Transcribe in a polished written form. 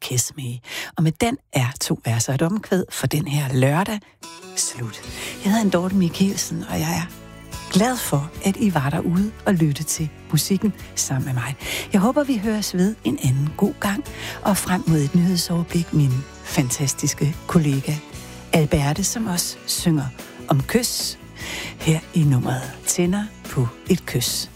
Kiss Me. Og med den er 2 vers og et omkvæd for den her lørdag slut. Jeg hedder Dorte Michaelsen, og jeg er glad for, at I var derude og lytte til musikken sammen med mig. Jeg håber, vi høres ved en anden god gang, og frem mod et nyhedsoverblik min fantastiske kollega Alberte, som også synger om kys, her i nummeret Tænder på et kys.